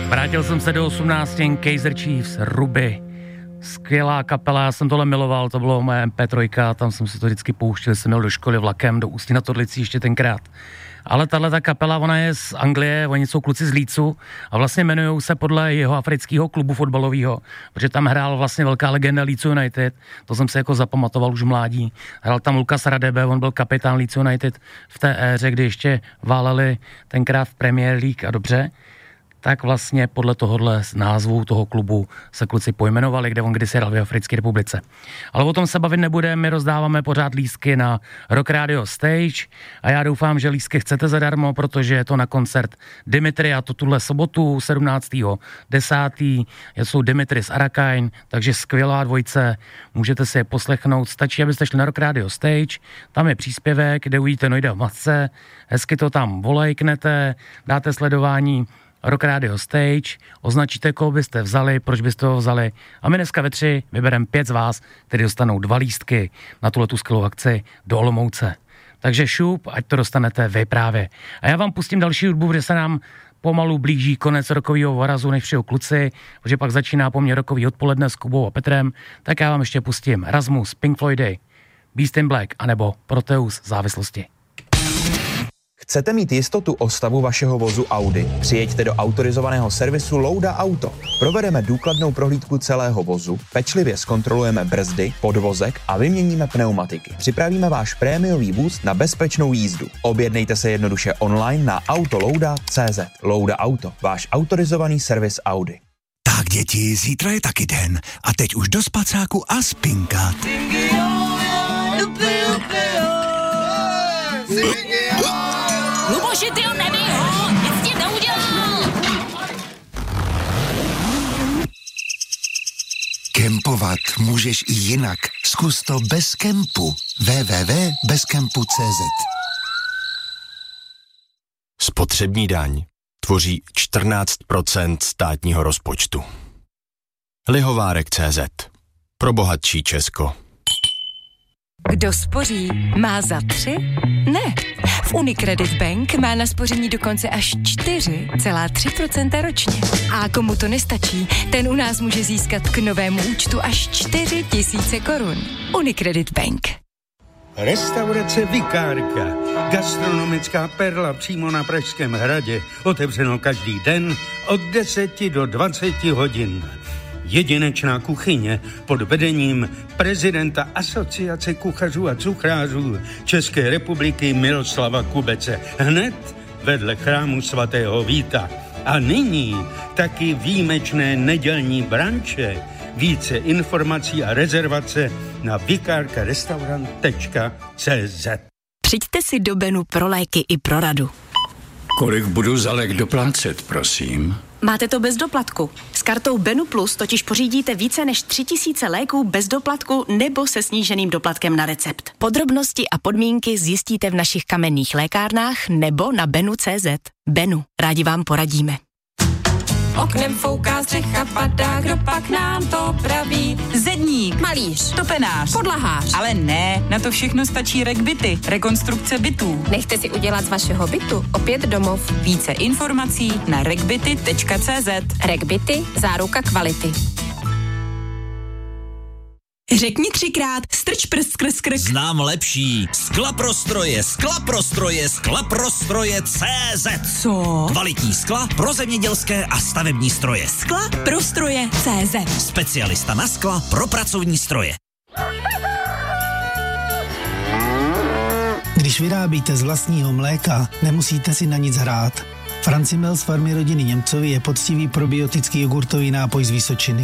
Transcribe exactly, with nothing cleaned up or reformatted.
Vrátil jsem se do osmnáctin, Kaiser Chiefs, Ruby. Skvělá kapela, já jsem tohle miloval, to bylo moje em pé tři, tam jsem si to vždycky pouštěl, jsem měl do školy vlakem, do Ústí nad Orlicí ještě tenkrát. Ale tahle ta kapela, ona je z Anglie, oni jsou kluci z Leedsu a vlastně jmenujou se podle jeho afrického klubu fotbalového, protože tam hrál vlastně velká legenda Leeds United, to jsem si jako zapamatoval už v mládí. Hrál tam Lukas Radebe, on byl kapitán Leeds United v té éře, kdy ještě váleli tenkrát v Premier League a dobře. Tak vlastně podle tohohle názvu toho klubu se kluci pojmenovali, kde on kdysi hrál v Africké republice. Ale o tom se bavit nebudeme, my rozdáváme pořád lístky na Rock Radio Stage a já doufám, že lístky chcete zadarmo, protože je to na koncert Dimitri a to tuhle sobotu sedmnáctého desátého jsou Dimitri z Arakain, takže skvělá dvojce, můžete si je poslechnout, stačí, abyste šli na Rock Radio Stage, tam je příspěvek, kde uvidíte Noida v masce, hezky to tam volejknete, dáte sledování Rock Radio Stage, označíte, koho byste vzali, proč byste ho vzali a my dneska ve tři vybereme pět z vás, kteří dostanou dva lístky na tuhletu skvělou akci do Olomouce. Takže šup, ať to dostanete vy právě. A já vám pustím další hudbu, protože se nám pomalu blíží konec rokového vorazu, než přijou kluci, protože pak začíná po mně rokový odpoledne s Kubou a Petrem, tak já vám ještě pustím Rasmus, Pink Floydy, Beast in Black, anebo Proteus závislosti. Chcete mít jistotu o stavu vašeho vozu Audi? Přijeďte do autorizovaného servisu Louda Auto. Provedeme důkladnou prohlídku celého vozu, pečlivě zkontrolujeme brzdy, podvozek a vyměníme pneumatiky. Připravíme váš prémiový vůz na bezpečnou jízdu. Objednejte se jednoduše online na autolouda tečka cé zet. Louda Auto, váš autorizovaný servis Audi. Tak děti, zítra je taky den a teď už do spacáku a spinkat. Luboši, ty ho nebij ho, nic ti neudělal. Kempovat můžeš i jinak. Zkus to bez kempu. w w w tečka bez kempu tečka cé zet. Spotřební daň tvoří čtrnáct procent státního rozpočtu. Lihovárek tečka cé zet. Pro bohatší Česko. Kdo spoří, má za tři? Ne. V Unicredit Bank má na spoření dokonce až čtyři celá tři procenta ročně. A komu to nestačí, ten u nás může získat k novému účtu až čtyři tisíce korun. Unicredit Bank. Restaurace Vikárka. Gastronomická perla přímo na Pražském hradě. Otevřeno každý den od deseti do dvaceti hodin. Jedinečná kuchyně pod vedením prezidenta Asociace kuchařů a cuchrářů České republiky Miroslava Kubece. Hned vedle chrámu svatého Víta. A nyní taky výjimečné nedělní branče. Více informací a rezervace na vikárka restaurant tečka cé zet. Přijďte si do Benu pro léky i pro radu. Kolik budu za lék doplácet, prosím? Máte to bez doplatku. S kartou Benu Plus totiž pořídíte více než tři tisíce léků bez doplatku nebo se sníženým doplatkem na recept. Podrobnosti a podmínky zjistíte v našich kamenných lékárnách nebo na benu tečka cé zet. Benu, rádi vám poradíme. Oknem fouká střecha, padá, kdo pak nám to praví? Zedník, malíř, topenář, podlahář. Ale ne, na to všechno stačí REKBITy, rekonstrukce bytů. Nechte si udělat z vašeho bytu opět domov. Více informací na rekbity tečka cé zet. REKBITy, záruka kvality. Řekni třikrát, strč prst skrz krk. Znám lepší. Sklaprostroje, sklaprostroje, sklaprostroje cé zet. Co? Kvalitní skla pro zemědělské a stavební stroje. Skla pro stroje cé zet. Specialista na skla pro pracovní stroje. Když vyrábíte z vlastního mléka, nemusíte si na nic hrát. Francimel z farmy rodiny Němcovi je poctivý probiotický jogurtový nápoj z Vysočiny.